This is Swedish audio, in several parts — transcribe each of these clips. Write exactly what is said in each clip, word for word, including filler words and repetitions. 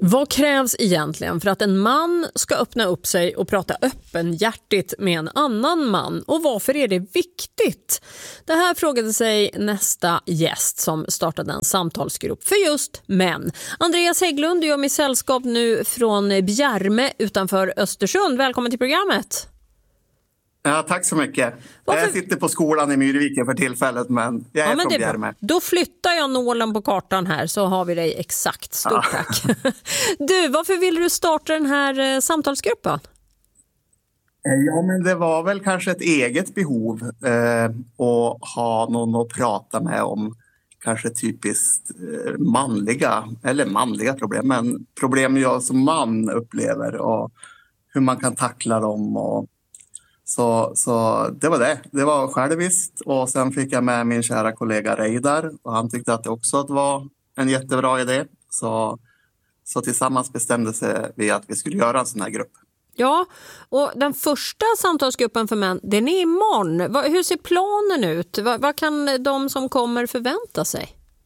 Vad krävs egentligen för att en man ska öppna upp sig och prata öppenhjärtigt med en annan man? Och varför är det viktigt? Det här frågade sig nästa gäst som startade en samtalsgrupp för just män. Andreas Hägglund gör mig sällskap nu från Bjärme utanför Östersund. Välkommen till programmet. Ja, tack så mycket. Varför... Jag sitter på skolan i Myrviken för tillfället, men jag är ja, men från Bjärme. Då flyttar jag nålen på kartan här så har vi dig exakt. Stort ja. Tack. Du, varför ville du starta den här eh, samtalsgruppen? Ja, men det var väl kanske ett eget behov eh, att ha någon att prata med om kanske typiskt eh, manliga, eller manliga problem, men problem jag som man upplever och hur man kan tackla dem och Så, så det var det. Det var själviskt och sen fick jag med min kära kollega Reidar och han tyckte att det också var en jättebra idé. Så, så tillsammans bestämde sig vi att vi skulle göra en sån här grupp. Ja, och den första samtalsgruppen för män, den är imorgon. Hur ser planen ut? Vad, vad kan de som kommer förvänta sig?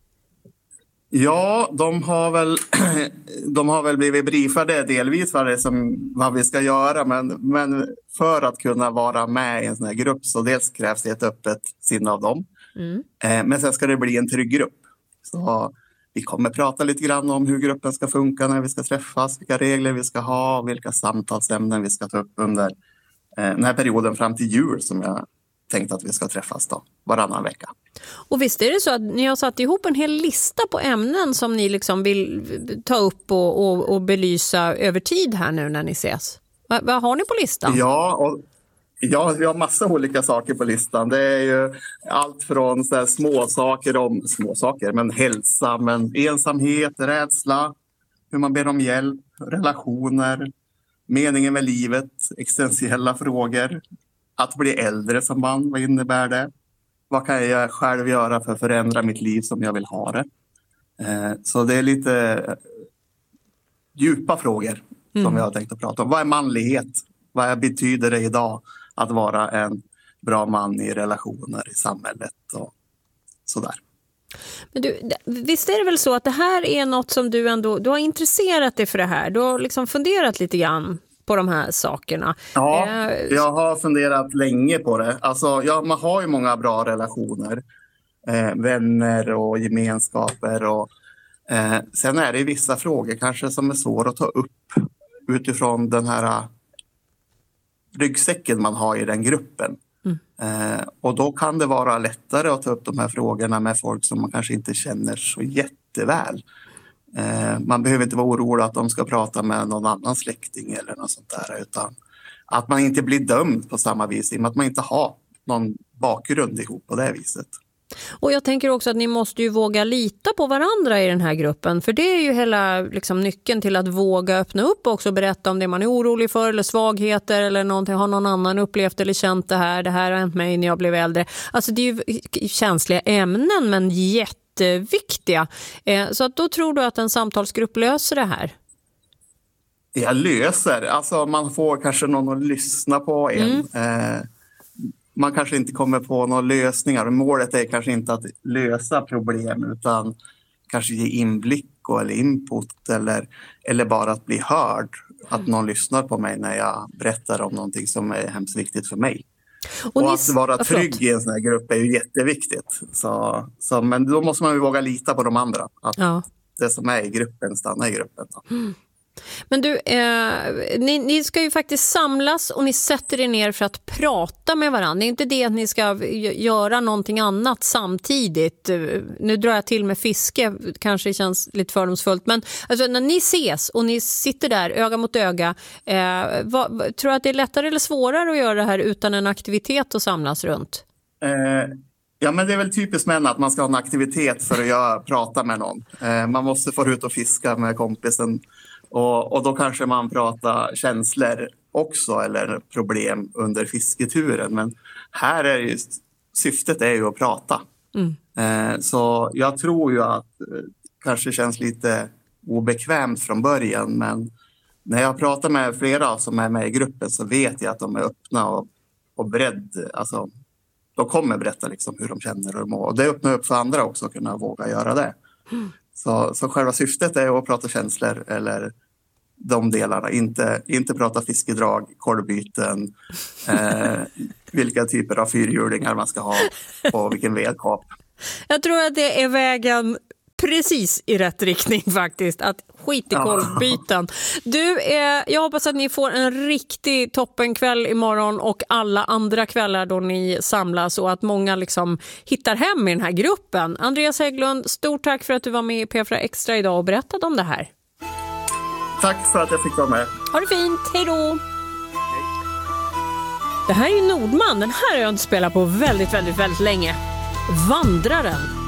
Ja, de har väl, de har väl blivit briefade delvis vad, det som, vad vi ska göra. Men, men för att kunna vara med i en sån här grupp så dels krävs det ett öppet sinne av dem. Mm. Eh, men sen ska det bli en trygg grupp. Så vi kommer prata lite grann om hur gruppen ska funka när vi ska träffas. Vilka regler vi ska ha och vilka samtalsämnen vi ska ta upp under eh, den här perioden fram till jul som jag tänkt att vi ska träffas då, varannan vecka. Och visst är det så att ni har satt ihop en hel lista på ämnen som ni liksom vill ta upp och, och, och belysa över tid här nu när ni ses? Va, vad har ni på listan? Ja, och, ja, vi har massa olika saker på listan. Det är ju allt från så här små saker om små saker, men hälsa, men ensamhet, rädsla, hur man ber om hjälp, relationer, meningen med livet, existentiella frågor. Att bli äldre som man, vad innebär det? Vad kan jag själv göra för att förändra mitt liv som jag vill ha det? Eh, så det är lite djupa frågor som mm. jag har tänkt att prata om. Vad är manlighet? Vad betyder det idag att vara en bra man i relationer i samhället och sådär? Men du, visst är det väl så att det här är något som du ändå, du har intresserat dig för det här? Du har liksom funderat lite grann på de här sakerna. Ja, jag har funderat länge på det. Alltså, ja, man har ju många bra relationer. Eh, vänner och gemenskaper. Och, eh, sen är det vissa frågor kanske som är svåra att ta upp utifrån den här ryggsäcken man har i den gruppen. Mm. Eh, och då kan det vara lättare att ta upp de här frågorna med folk som man kanske inte känner så jätteväl. Man behöver inte vara orolig att de ska prata med någon annan släkting eller något sånt där, utan att man inte blir dömd på samma vis i och med att man inte har någon bakgrund ihop på det viset. Och jag tänker också att ni måste ju våga lita på varandra i den här gruppen, för det är ju hela liksom, nyckeln till att våga öppna upp också och berätta om det man är orolig för eller svagheter eller någonting, har någon annan upplevt eller känt det här, det här har hänt mig när jag blev äldre. Alltså det är ju känsliga ämnen men jätte viktiga. Så att då tror du att en samtalsgrupp löser det här? Jag löser. Alltså man får kanske någon att lyssna på en. Mm. Man kanske inte kommer på några lösningar. Målet är kanske inte att lösa problem utan kanske ge inblick eller input eller, eller bara att bli hörd. Att någon lyssnar på mig när jag berättar om någonting som är hemskt viktigt för mig. Och, och att vara trygg i en sån här grupp är ju jätteviktigt. Så, så, men då måste man ju våga lita på de andra. Att ja. Det som är i gruppen stannar i gruppen. Mm. Men du, eh, ni, ni ska ju faktiskt samlas och ni sätter er ner för att prata med varandra. Det är inte det att ni ska göra någonting annat samtidigt. Nu drar jag till med fiske, kanske känns lite fördomsfullt. Men alltså, när ni ses och ni sitter där öga mot öga, eh, vad, tror du att det är lättare eller svårare att göra det här utan en aktivitet att samlas runt? Eh. Ja, men det är väl typiskt män att man ska ha en aktivitet för att göra, prata med någon. Eh, man måste få ut och fiska med kompisen och, och då kanske man pratar känslor också eller problem under fisketuren. Men här är ju, syftet är ju att prata. Mm. Eh, så jag tror ju att eh, kanske känns lite obekvämt från början, men när jag pratar med flera som är med i gruppen så vet jag att de är öppna och, och beredd, alltså de kommer berätta liksom hur de känner och mår. Och det öppnar upp för andra också att kunna våga göra det. Mm. Så, så själva syftet är att prata känslor eller de delarna. Inte, inte prata fiskedrag, korvbyten, eh, vilka typer av fyrhjulingar man ska ha och vilken vedkap. Jag tror att det är vägen precis i rätt riktning faktiskt, att skit i korvbyten. Du, eh, jag hoppas att ni får en riktig toppenkväll imorgon och alla andra kvällar då ni samlas och att många liksom hittar hem i den här gruppen. Andreas Hägglund, stort tack för att du var med i P fyra Extra idag och berättade om det här. Tack för att jag fick vara med. Ha det fint, hej då! Det här är ju Nordman, den här har jag inte spelat på väldigt, väldigt, väldigt länge. Vandraren.